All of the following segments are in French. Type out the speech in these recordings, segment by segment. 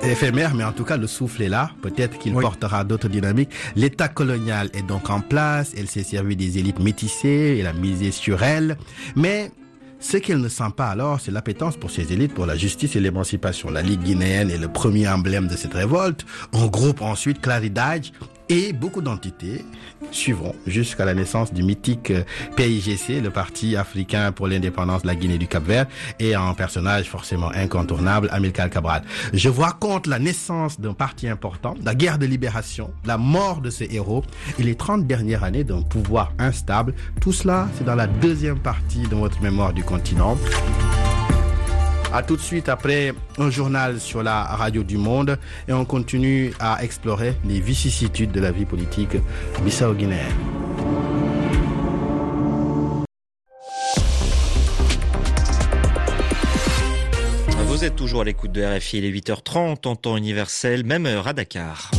éphémère, mais en tout cas, le souffle est là. Peut-être qu'il portera d'autres dynamiques. L'État colonial est donc en place. Elle s'est servie des élites métissées. Elle a misé sur elles. Mais ce qu'elle ne sent pas alors, c'est l'appétence pour ces élites, pour la justice et l'émancipation. La Ligue guinéenne est le premier emblème de cette révolte. On groupe ensuite Claridage et beaucoup d'entités suivront jusqu'à la naissance du mythique PAIGC, le Parti africain pour l'indépendance de la Guinée du Cap-Vert, et un personnage forcément incontournable, Amilcar Cabral. Je vois contre la naissance d'un parti important, la guerre de libération, la mort de ces héros et les 30 dernières années d'un pouvoir instable. Tout cela, c'est dans la deuxième partie de votre mémoire du continent. À tout de suite après un journal sur la radio du monde et on continue à explorer les vicissitudes de la vie politique bissau-guinéenne. Vous êtes toujours à l'écoute de RFI, il est 8h30 en temps universel, même heure à Dakar.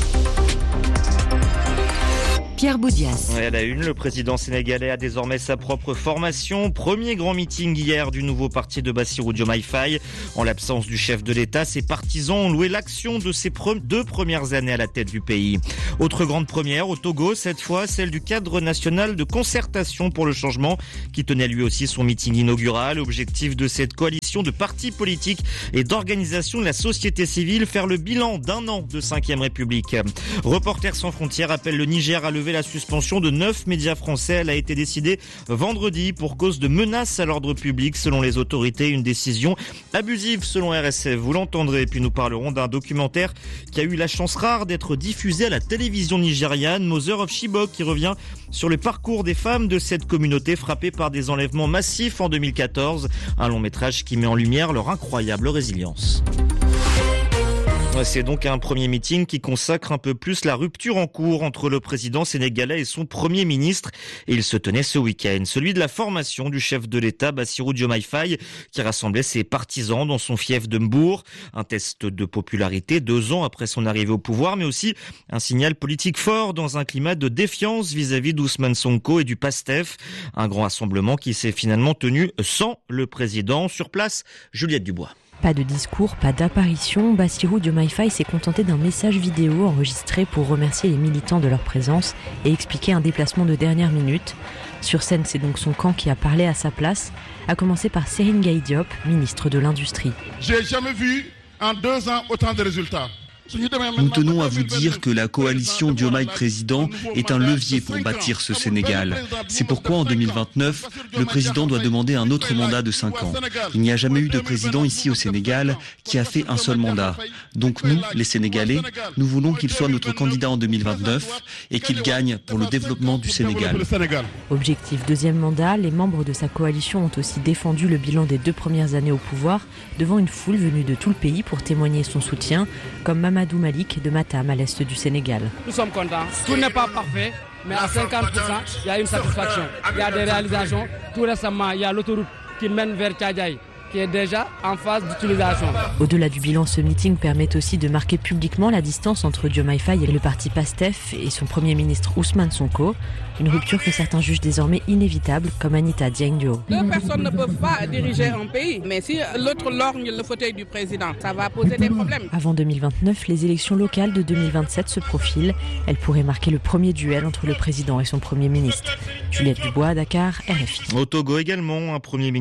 Pierre Boudias. À la une, le président sénégalais a désormais sa propre formation. Premier grand meeting hier du nouveau parti de Bassirou Diomaye Faye. En l'absence du chef de l'État, ses partisans ont loué l'action de ses 2 premières années à la tête du pays. Autre grande première au Togo, cette fois celle du cadre national de concertation pour le changement qui tenait lui aussi son meeting inaugural. Objectif de cette coalition de partis politiques et d'organisations de la société civile, faire le bilan d'un an de 5e République. Reporters sans frontières appelle le Niger à lever la suspension de 9 médias français. Elle a été décidée vendredi pour cause de menaces à l'ordre public selon les autorités. Une décision abusive selon RSF. Vous l'entendrez. Puis nous parlerons d'un documentaire qui a eu la chance rare d'être diffusé à la télévision nigériane, Mother of Chibok, qui revient sur le parcours des femmes de cette communauté frappée par des enlèvements massifs en 2014. Un long métrage qui met en lumière leur incroyable résilience. C'est donc un premier meeting qui consacre un peu plus la rupture en cours entre le président sénégalais et son premier ministre. Et il se tenait ce week-end, celui de la formation du chef de l'État, Bassirou Diomaye Faye, qui rassemblait ses partisans dans son fief de Mbour. Un test de popularité 2 ans après son arrivée au pouvoir, mais aussi un signal politique fort dans un climat de défiance vis-à-vis d'Ousmane Sonko et du PASTEF. Un grand rassemblement qui s'est finalement tenu sans le président. Sur place, Juliette Dubois. Pas de discours, pas d'apparition. Bassirou Diomaye Faye s'est contenté d'un message vidéo enregistré pour remercier les militants de leur présence et expliquer un déplacement de dernière minute. Sur scène, c'est donc son camp qui a parlé à sa place, à commencer par Serigne Gueye Diop, ministre de l'Industrie. J'ai jamais vu en 2 ans autant de résultats. Nous tenons à vous dire que la coalition Diomaye Président est un levier pour bâtir ce Sénégal. C'est pourquoi en 2029, le président doit demander un autre mandat de 5 ans. Il n'y a jamais eu de président ici au Sénégal qui a fait un seul mandat. Donc nous, les Sénégalais, nous voulons qu'il soit notre candidat en 2029 et qu'il gagne pour le développement du Sénégal. Objectif 2e mandat, les membres de sa coalition ont aussi défendu le bilan des 2 premières années au pouvoir devant une foule venue de tout le pays pour témoigner son soutien, comme Mamadou Malik de Matam à l'est du Sénégal. Nous sommes contents. Tout n'est pas parfait, mais à 50%, il y a une satisfaction. Il y a des réalisations. Tout récemment, il y a l'autoroute qui mène vers Tchadjaï, qui est déjà en phase d'utilisation. Au-delà du bilan, ce meeting permet aussi de marquer publiquement la distance entre Diomaye Faye et le parti PASTEF et son premier ministre Ousmane Sonko. Une rupture que certains jugent désormais inévitable, comme Anita Diengdio. 2 personnes ne peuvent pas diriger un pays, mais si l'autre lorgne le fauteuil du président, ça va poser des problèmes. Avant 2029, les élections locales de 2027 se profilent. Elles pourraient marquer le premier duel entre le président et son premier ministre. Juliette Dubois, Dakar, RFI. Au Togo également, un premier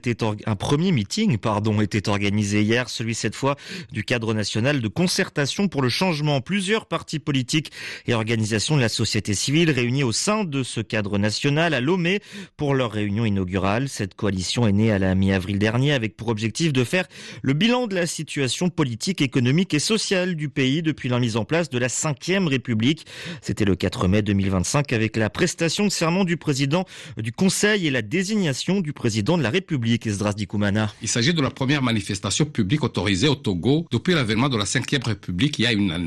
meeting était organisé hier, celui cette fois du cadre national de concertation pour le changement. Plusieurs partis politiques et organisations de la société civile réunis au sein de ce cadre national à Lomé pour leur réunion inaugurale. Cette coalition est née à la mi-avril dernier avec pour objectif de faire le bilan de la situation politique, économique et sociale du pays depuis la mise en place de la 5e République. C'était le 4 mai 2025 avec la prestation de serment du président du Conseil et la désignation du président de la République, Esdras Dikoumana. Il s'agit de la première manifestation publique autorisée au Togo depuis l'avènement de la 5e République il y a une année.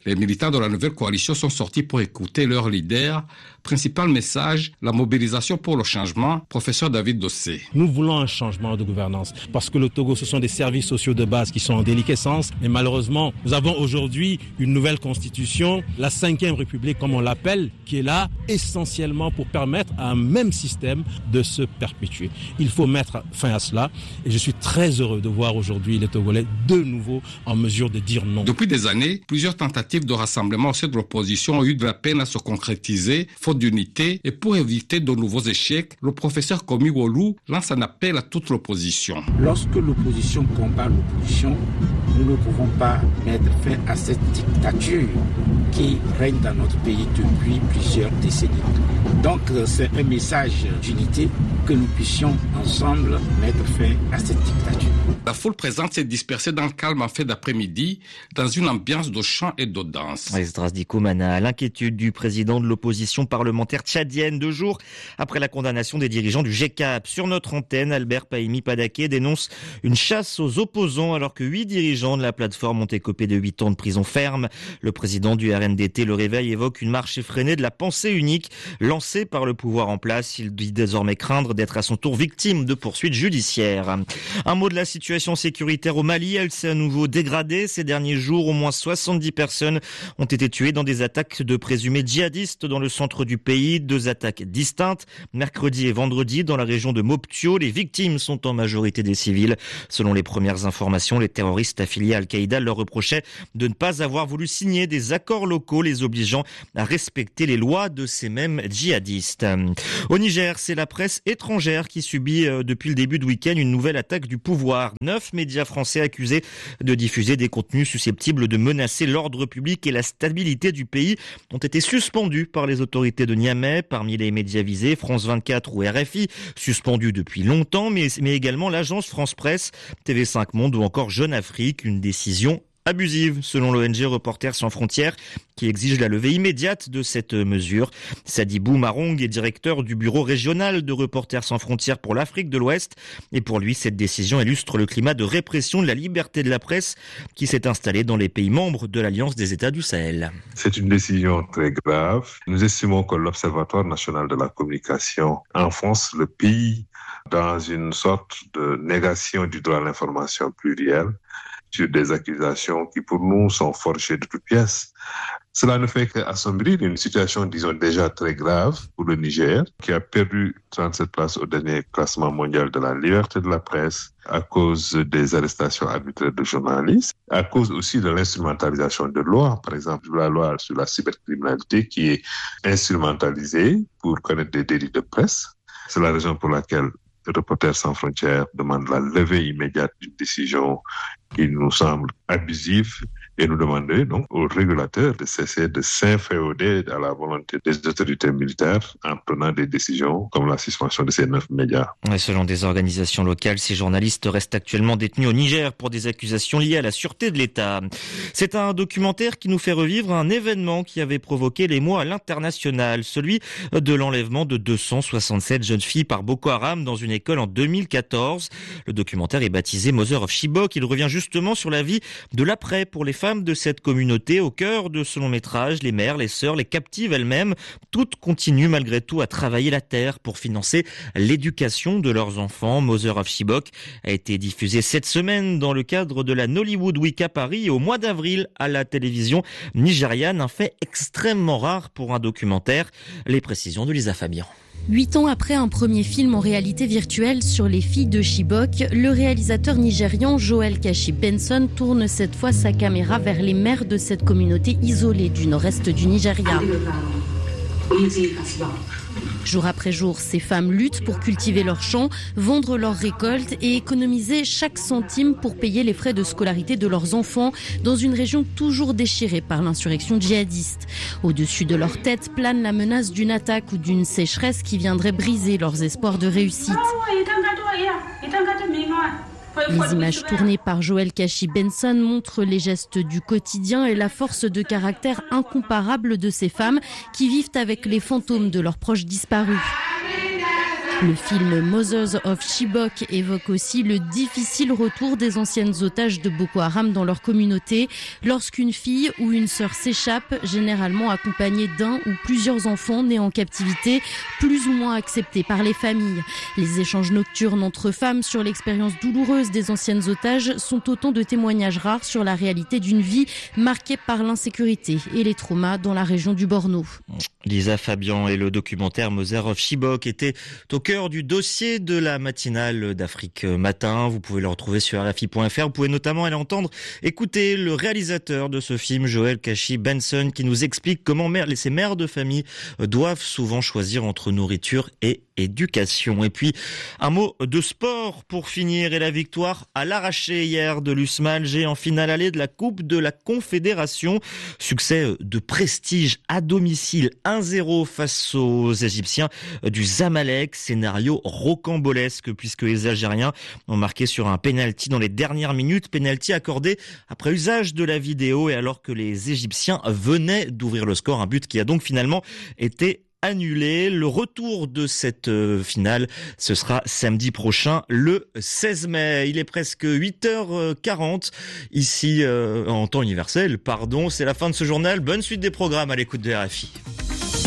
Les militants de la nouvelle coalition sont sortis pour écouter leur leader. Principal message, la mobilisation pour le changement, professeur David Dossé. Nous voulons un changement de gouvernance parce que le Togo, ce sont des services sociaux de base qui sont en déliquescence. Et malheureusement, nous avons aujourd'hui une nouvelle constitution, la 5e République comme on l'appelle, qui est là essentiellement pour permettre à un même système de se perpétuer. Il faut mettre fin à cela et je suis très heureux de voir aujourd'hui les Togolais de nouveau en mesure de dire non. Depuis des années, plusieurs tentatives de rassemblement au sein de l'opposition ont eu de la peine à se concrétiser, faute d'unité, et pour éviter de nouveaux échecs, le professeur Komi Wolu lance un appel à toute l'opposition. Lorsque l'opposition combat l'opposition, nous ne pouvons pas mettre fin à cette dictature qui règne dans notre pays depuis plusieurs décennies. Donc c'est un message d'unité que nous puissions ensemble mettre fin à cette dictature. La foule présente s'est dispersée dans le calme en fin d'après-midi, dans une ambiance de chant et de danse. Esdras Dikoumana, l'inquiétude du président de l'opposition parlementaire tchadienne 2 jours après la condamnation des dirigeants du GCAP. Sur notre antenne, Albert Pahimi Padaké dénonce une chasse aux opposants alors que 8 dirigeants de la plateforme ont écopé de 8 ans de prison ferme. Le président du RNDT Le Réveil évoque une marche effrénée de la pensée unique lancée par le pouvoir en place. Il dit désormais craindre d'être à son tour victime de poursuites judiciaires. Un mot de la situation sécuritaire au Mali. Elle s'est à nouveau dégradée. Ces derniers jours, au moins 70 personnes ont été tuées dans des attaques de présumés djihadistes dans le centre du pays. 2 attaques distinctes, mercredi et vendredi, dans la région de Moptio. Les victimes sont en majorité des civils. Selon les premières informations, les terroristes affiliés à Al-Qaïda leur reprochaient de ne pas avoir voulu signer des accords locaux les obligeant à respecter les lois de ces mêmes djihadistes. Au Niger, c'est la presse étrangère qui subit depuis le début de week-end une nouvelle attaque du pouvoir. 9 médias français accusés de diffuser des contenus susceptibles de menacer l'ordre public et la stabilité du pays ont été suspendus par les autorités de Niamey. Parmi les médias visés, France 24 ou RFI, suspendus depuis longtemps, mais également l'agence France Presse, TV5 Monde ou encore Jeune Afrique, une décision abusive, selon l'ONG Reporters sans frontières, qui exige la levée immédiate de cette mesure. Sadibou Marong est directeur du bureau régional de Reporters sans frontières pour l'Afrique de l'Ouest. Et pour lui, cette décision illustre le climat de répression de la liberté de la presse qui s'est installé dans les pays membres de l'Alliance des États du Sahel. C'est une décision très grave. Nous estimons que l'Observatoire national de la communication enfonce le pays dans une sorte de négation du droit à l'information plurielle, sur des accusations qui pour nous sont forgées de toutes pièces. Cela ne fait qu'assombrir une situation, disons, déjà très grave pour le Niger, qui a perdu 37 places au dernier classement mondial de la liberté de la presse à cause des arrestations arbitraires de journalistes, à cause aussi de l'instrumentalisation de lois, par exemple la loi sur la cybercriminalité qui est instrumentalisée pour connaître des délits de presse. C'est la raison pour laquelle Reporters sans frontières demande la levée immédiate d'une décision qui nous semble abusive et nous demander donc aux régulateurs de cesser de s'inféoder à la volonté des autorités militaires en prenant des décisions comme la suspension de ces 9 médias. Selon des organisations locales, ces journalistes restent actuellement détenus au Niger pour des accusations liées à la sûreté de l'État. C'est un documentaire qui nous fait revivre un événement qui avait provoqué l'émoi à l'international, celui de l'enlèvement de 267 jeunes filles par Boko Haram dans une école en 2014. Le documentaire est baptisé Mother of Chibok. Il revient justement sur la vie de l'après pour les femmes de cette communauté. Au cœur de ce long métrage, les mères, les sœurs, les captives elles-mêmes, toutes continuent malgré tout à travailler la terre pour financer l'éducation de leurs enfants. Mother of Chibok a été diffusé cette semaine dans le cadre de la Nollywood Week à Paris et au mois d'avril à la télévision nigériane. Un fait extrêmement rare pour un documentaire. Les précisions de Lisa Fabian. 8 ans après un premier film en réalité virtuelle sur les filles de Chibok, le réalisateur nigérian Joel Kashi Benson tourne cette fois sa caméra vers les mères de cette communauté isolée du nord-est du Nigeria. Jour après jour, ces femmes luttent pour cultiver leurs champs, vendre leurs récoltes et économiser chaque centime pour payer les frais de scolarité de leurs enfants dans une région toujours déchirée par l'insurrection djihadiste. Au-dessus de leur tête plane la menace d'une attaque ou d'une sécheresse qui viendrait briser leurs espoirs de réussite. Les images tournées par Joel Kashi Benson montrent les gestes du quotidien et la force de caractère incomparable de ces femmes qui vivent avec les fantômes de leurs proches disparus. Le film Mothers of Chibok évoque aussi le difficile retour des anciennes otages de Boko Haram dans leur communauté. Lorsqu'une fille ou une sœur s'échappe, généralement accompagnée d'un ou plusieurs enfants nés en captivité, plus ou moins acceptés par les familles. Les échanges nocturnes entre femmes sur l'expérience douloureuse des anciennes otages sont autant de témoignages rares sur la réalité d'une vie marquée par l'insécurité et les traumas dans la région du Borno. Lisa Fabian et le documentaire Mothers of Chibok étaient au cœur du dossier de la matinale d'Afrique Matin. Vous pouvez le retrouver sur RFI.fr. Vous pouvez notamment aller écouter le réalisateur de ce film, Joel Kashi Benson, qui nous explique comment ces mères de famille doivent souvent choisir entre nourriture et éducation. Et puis, un mot de sport pour finir, et la victoire à l'arraché hier de l'USMA Alger en finale allée de la Coupe de la Confédération. Succès de prestige à domicile 1-0 face aux Égyptiens du Zamalek. Scénario rocambolesque puisque les Algériens ont marqué sur un penalty dans les dernières minutes. Penalty accordé après usage de la vidéo et alors que les Égyptiens venaient d'ouvrir le score. Un but qui a donc finalement été annulé. Le retour de cette finale, ce sera samedi prochain, le 16 mai. Il est presque 8h40 ici en temps universel. C'est la fin de ce journal. Bonne suite des programmes à l'écoute de RFI.